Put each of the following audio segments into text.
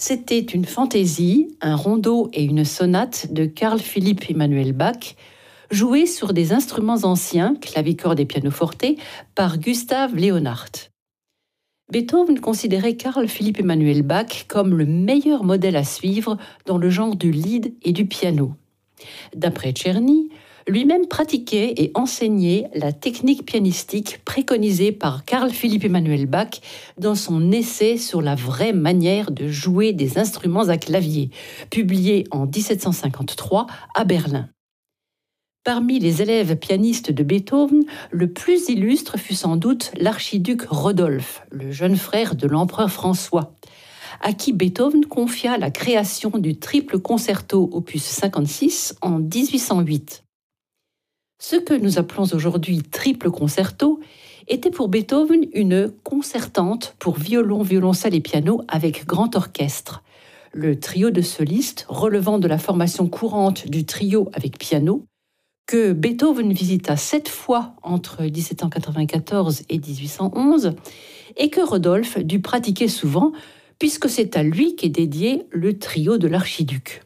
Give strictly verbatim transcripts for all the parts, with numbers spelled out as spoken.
C'était une fantaisie, un rondo et une sonate de Carl Philipp Emanuel Bach, joués sur des instruments anciens, clavicorde et pianoforte, par Gustav Leonhardt. Beethoven considérait Carl Philipp Emanuel Bach comme le meilleur modèle à suivre dans le genre du lied et du piano. D'après Czerny, lui-même pratiquait et enseignait la technique pianistique préconisée par Carl Philipp Emanuel Bach dans son essai sur la vraie manière de jouer des instruments à clavier, publié en dix-sept cent cinquante-trois à Berlin. Parmi les élèves pianistes de Beethoven, le plus illustre fut sans doute l'archiduc Rodolphe, le jeune frère de l'empereur François, à qui Beethoven confia la création du triple concerto opus cinquante-six en dix-huit cent huit. Ce que nous appelons aujourd'hui triple concerto était pour Beethoven une concertante pour violon, violoncelle et piano avec grand orchestre. Le trio de solistes relevant de la formation courante du trio avec piano, que Beethoven visita sept fois entre dix-sept cent quatre-vingt-quatorze et dix-huit cent onze, et que Rodolphe dut pratiquer souvent, puisque c'est à lui qu'est dédié le trio de l'archiduc.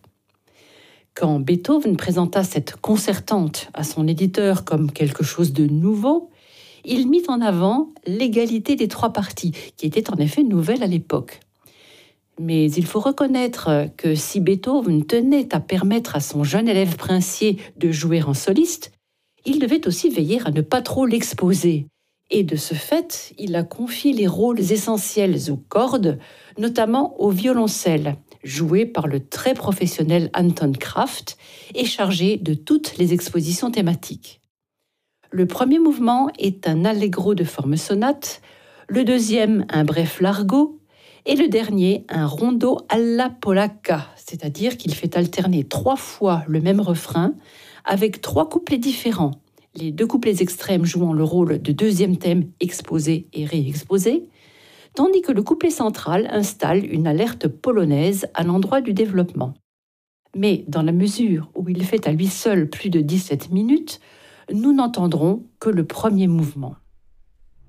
Quand Beethoven présenta cette concertante à son éditeur comme quelque chose de nouveau, il mit en avant l'égalité des trois parties, qui était en effet nouvelle à l'époque. Mais il faut reconnaître que si Beethoven tenait à permettre à son jeune élève princier de jouer en soliste, il devait aussi veiller à ne pas trop l'exposer. Et de ce fait, il a confié les rôles essentiels aux cordes, notamment au violoncelle, joué par le très professionnel Anton Kraft et chargé de toutes les expositions thématiques. Le premier mouvement est un allegro de forme sonate, le deuxième un bref largo, et le dernier, un rondo alla polacca, c'est-à-dire qu'il fait alterner trois fois le même refrain avec trois couplets différents, les deux couplets extrêmes jouant le rôle de deuxième thème exposé et réexposé, tandis que le couplet central installe une alerte polonaise à l'endroit du développement. Mais dans la mesure où il fait à lui seul plus de dix-sept minutes, nous n'entendrons que le premier mouvement.